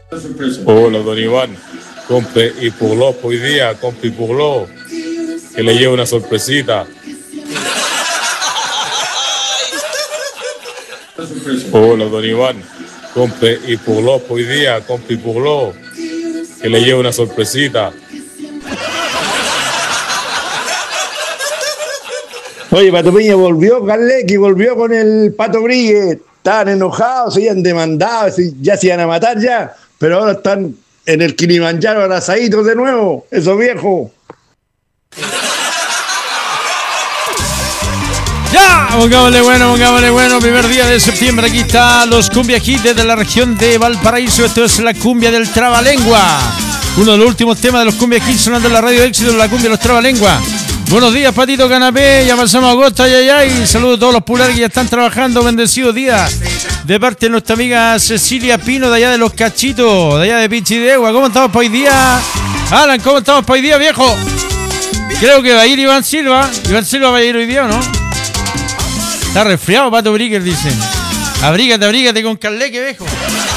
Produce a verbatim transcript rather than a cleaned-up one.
Hola, don Iván. Compre y Purló hoy día, compre y Purló. Que le lleve una sorpresita. Hola, don Iván. Compre y Purló hoy día, compre y Purló. Que le lleve una sorpresita. Oye, Pato Piña volvió, Carlequi volvió con el Pato Brigue. Estaban enojados, se habían demandado, ya se iban a matar ya, pero ahora están en el Kilimanjaro abrazaditos de nuevo, esos viejos. Ya, pongámosle bueno, pongámosle bueno, primer día de septiembre, aquí está los Cumbia Hits desde la región de Valparaíso. Esto es la cumbia del Trabalengua, uno de los últimos temas de los Cumbia Hits sonando en la radio éxito, la cumbia de los Trabalengua. Buenos días, Patito Canapé, ya pasamos agosto, ay, ay, ay. Saludos a todos los pulares que ya están trabajando, bendecido día. De parte de nuestra amiga Cecilia Pino, de allá de Los Cachitos, de allá de Pichidegua. ¿Cómo estamos para hoy día? Alan, ¿cómo estamos para hoy día, viejo? Creo que va a ir Iván Silva. Iván Silva va a ir hoy día, ¿o no? Está resfriado, Pato Bricker, dice. Abrígate, abrígate con Carleque, viejo.